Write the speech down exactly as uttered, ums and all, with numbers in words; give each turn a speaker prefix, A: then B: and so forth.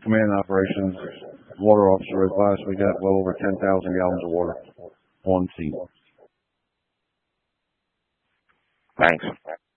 A: Command Operations water officer advised we got well over ten thousand gallons of water on scene.
B: Thanks.